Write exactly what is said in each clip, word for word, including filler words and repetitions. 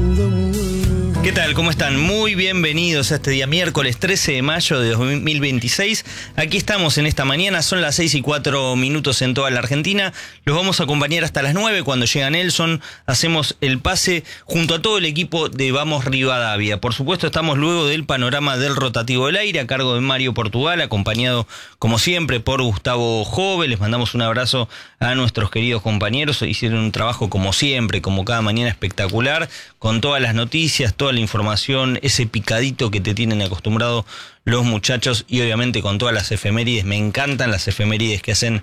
¿Qué tal? ¿Cómo están? Muy bienvenidos a este día miércoles trece de mayo de dos mil veintiséis. Aquí estamos en esta mañana, son las seis y cuatro minutos en toda la Argentina. Los vamos a acompañar hasta las nueve cuando llega Nelson. Hacemos el pase junto a todo el equipo de Vamos Rivadavia. Por supuesto, estamos luego del panorama del rotativo del aire a cargo de Mario Portugal, acompañado como siempre por Gustavo Jove. Les mandamos un abrazo a nuestros queridos compañeros. Hicieron un trabajo como siempre, como cada mañana espectacular, con todas las noticias, toda la información, ese picadito que te tienen acostumbrado los muchachos y obviamente con todas las efemérides. Me encantan las efemérides que hacen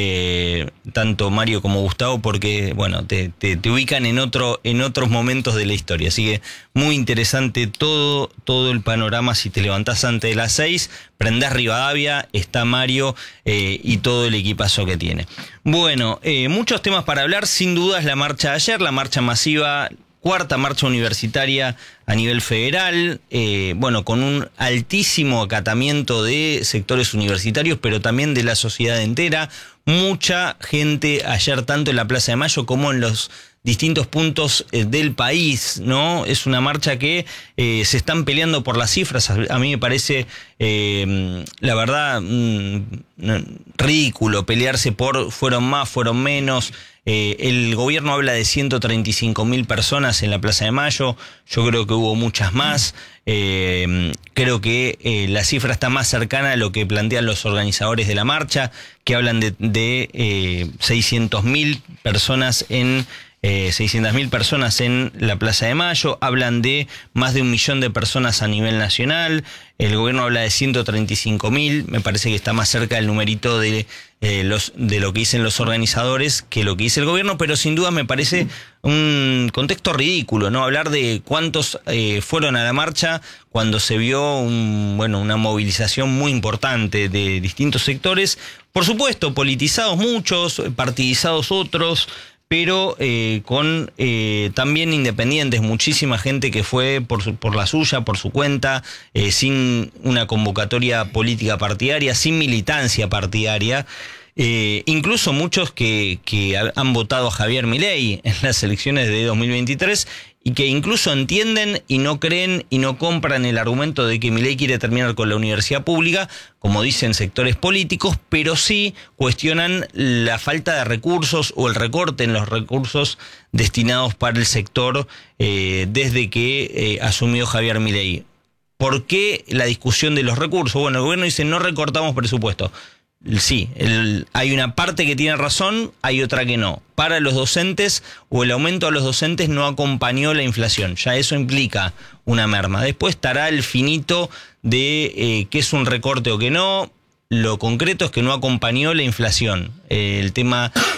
eh, tanto Mario como Gustavo porque, bueno, te, te, te ubican en otro en otros momentos de la historia. Así que muy interesante todo, todo el panorama. Si te levantás antes de las seis, prendés Rivadavia, está Mario eh, y todo el equipazo que tiene. Bueno, eh, muchos temas para hablar. Sin dudas la marcha de ayer, la marcha masiva, cuarta marcha universitaria a nivel federal, eh, bueno, con un altísimo acatamiento de sectores universitarios, pero también de la sociedad entera. Mucha gente ayer, tanto en la Plaza de Mayo como en los distintos puntos eh, del país, ¿no? Es una marcha que eh, se están peleando por las cifras. A, a mí me parece, eh, la verdad, mm, ridículo pelearse por fueron más, fueron menos. Eh, el gobierno habla de ciento treinta y cinco mil personas en la Plaza de Mayo. Yo creo que hubo muchas más. Eh, creo que eh, la cifra está más cercana a lo que plantean los organizadores de la marcha, que hablan de, de eh, seiscientas mil personas en eh, seiscientas mil personas en la Plaza de Mayo. Hablan de más de un millón de personas a nivel nacional. El gobierno habla de ciento treinta y cinco mil. Me parece que está más cerca del numerito de eh, los de lo que dicen los organizadores que lo que dice el gobierno, pero sin duda me parece un contexto ridículo, ¿no? Hablar de cuántos eh, fueron a la marcha cuando se vio un, bueno, una movilización muy importante de distintos sectores, por supuesto, politizados muchos, partidizados otros, pero eh, con eh, también independientes, muchísima gente que fue por, su, por la suya, por su cuenta, eh, sin una convocatoria política partidaria, sin militancia partidaria. Eh, incluso muchos que, que han votado a Javier Milei en las elecciones de dos mil veintitrés y que incluso entienden y no creen y no compran el argumento de que Milei quiere terminar con la universidad pública, como dicen sectores políticos, pero sí cuestionan la falta de recursos o el recorte en los recursos destinados para el sector eh, desde que eh, asumió Javier Milei. ¿Por qué la discusión de los recursos? Bueno, el gobierno dice no recortamos presupuesto. Sí, el, hay una parte que tiene razón, hay otra que no. Para los docentes o el aumento a los docentes no acompañó la inflación. Ya eso implica una merma. Después estará el finito de eh, qué es un recorte o qué no. Lo concreto es que no acompañó la inflación. Eh, el tema